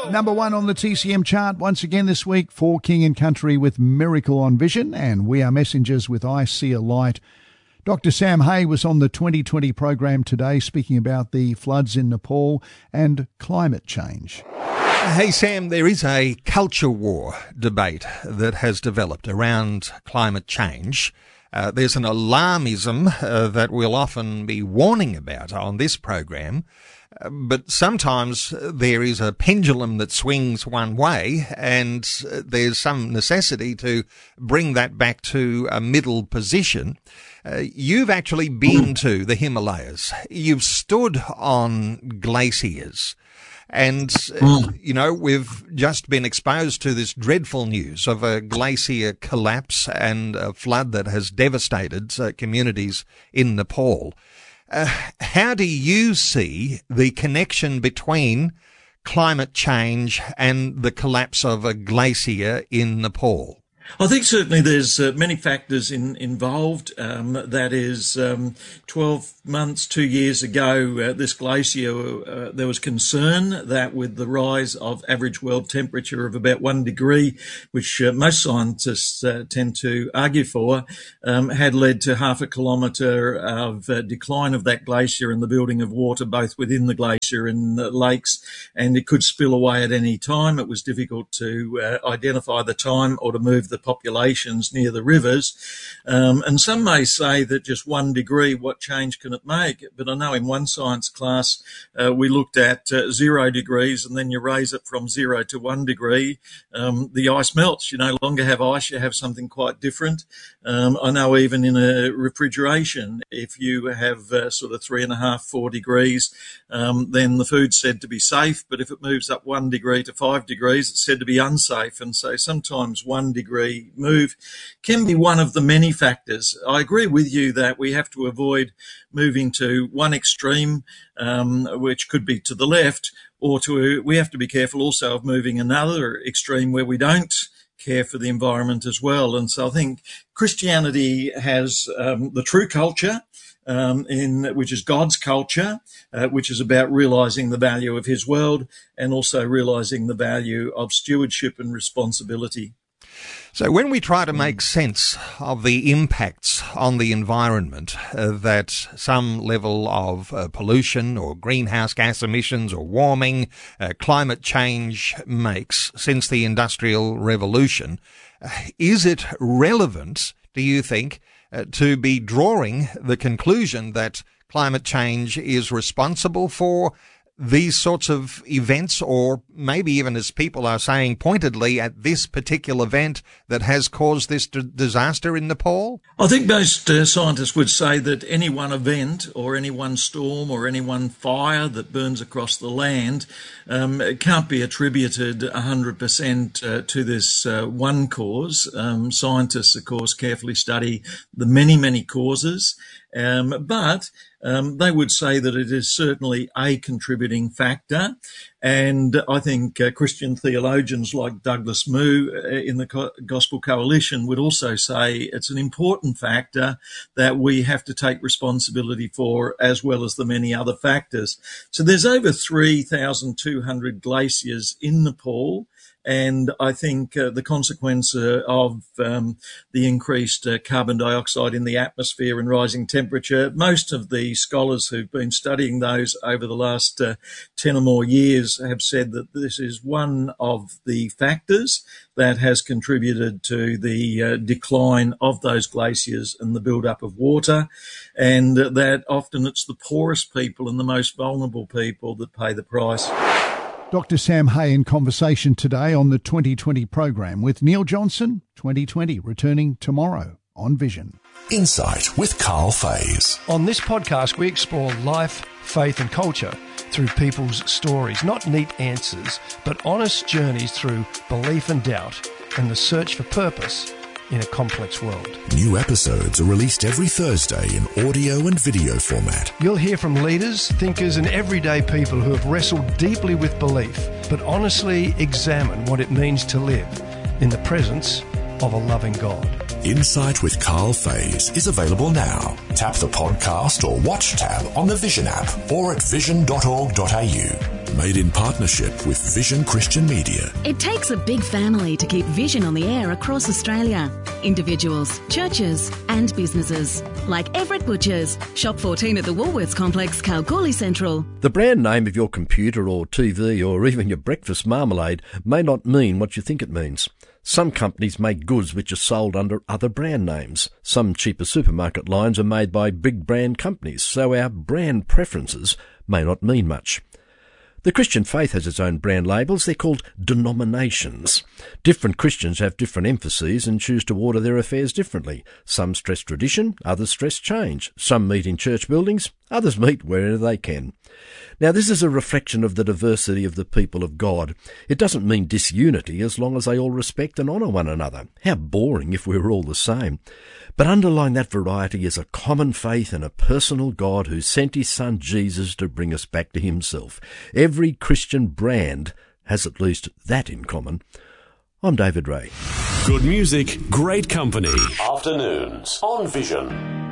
Number one on the TCM chart once again this week for King and Country with Miracle on Vision, and We Are Messengers with I See a Light. Dr. Sam Hay was on the 2020 program today speaking about the floods in Nepal and climate change. Hey Sam, there is a culture war debate that has developed around climate change. There's an alarmism that we'll often be warning about on this program. But sometimes there is a pendulum that swings one way, and there's some necessity to bring that back to a middle position. You've actually been to the Himalayas. You've stood on glaciers. And, you know, we've just been exposed to this dreadful news of a glacier collapse and a flood that has devastated communities in Nepal. How do you see the connection between climate change and the collapse of a glacier in Nepal? I think certainly there's many factors involved. That is, 12 months, 2 years ago, this glacier, there was concern that with the rise of average world temperature of about 1 degree, which most scientists tend to argue for, had led to 0.5 kilometre of decline of that glacier and the building of water both within the glacier and lakes, and it could spill away at any time. It was difficult to identify the time or to move the populations near the rivers. And some may say that just 1 degree, what change can it make? But I know in one science class, we looked at 0 degrees, and then you raise it from 0 to 1 degree. The ice melts. You no longer have ice, you have something quite different. I know even in a refrigeration, if you have sort of 3.5, 4 degrees, then the food's said to be safe. But if it moves up 1 degree to 5 degrees, it's said to be unsafe. And so sometimes 1 degree move can be one of the many factors. I agree with you that we have to avoid moving to one extreme, which could be to the left, or we have to be careful also of moving another extreme where we don't care for the environment as well. And so I think Christianity has the true culture, which is God's culture, which is about realizing the value of his world and also realizing the value of stewardship and responsibility. So when we try to make sense of the impacts on the environment that some level of pollution or greenhouse gas emissions or warming, climate change makes since the Industrial Revolution, is it relevant, do you think, to be drawing the conclusion that climate change is responsible for these sorts of events, or maybe even, as people are saying pointedly, at this particular event that has caused this disaster in Nepal? I think most scientists would say that any one event or any one storm or any one fire that burns across the land can't be attributed 100% to this one cause. Scientists, of course, carefully study the many, many causes, but they would say that it is certainly a contributing factor. And I think Christian theologians like Douglas Moo in the Gospel Coalition would also say it's an important factor that we have to take responsibility for, as well as the many other factors. So there's over 3,200 glaciers in Nepal. And I think the consequence of the increased carbon dioxide in the atmosphere and rising temperature, most of the scholars who've been studying those over the last 10 or more years have said that this is one of the factors that has contributed to the decline of those glaciers and the build-up of water, and that often it's the poorest people and the most vulnerable people that pay the price. Dr. Sam Hay in conversation today on the 2020 program with Neil Johnson, 2020, returning tomorrow on Vision. Insight with Carl Fays. On this podcast, we explore life, faith and culture through people's stories, not neat answers, but honest journeys through belief and doubt and the search for purpose in a complex world. New episodes are released every Thursday in audio and video format. You'll hear from leaders, thinkers and everyday people who have wrestled deeply with belief, but honestly examine what it means to live in the presence of a loving God. Insight with Carl Fays is available now. Tap the podcast or watch tab on the Vision app or at vision.org.au. Made in partnership with Vision Christian Media. It takes a big family to keep Vision on the air across Australia. Individuals, churches and businesses. Like Everett Butchers. Shop 14 at the Woolworths Complex, Kalgoorlie Central. The brand name of your computer or TV or even your breakfast marmalade may not mean what you think it means. Some companies make goods which are sold under other brand names. Some cheaper supermarket lines are made by big brand companies, so our brand preferences may not mean much. The Christian faith has its own brand labels. They're called denominations. Different Christians have different emphases and choose to order their affairs differently. Some stress tradition, others stress change. Some meet in church buildings, others meet wherever they can. Now, this is a reflection of the diversity of the people of God. It doesn't mean disunity as long as they all respect and honour one another. How boring if we were all the same. But underlying that variety is a common faith in a personal God who sent his son Jesus to bring us back to himself. Every Christian brand has at least that in common. I'm David Ray. Good music, great company. Afternoons on Vision.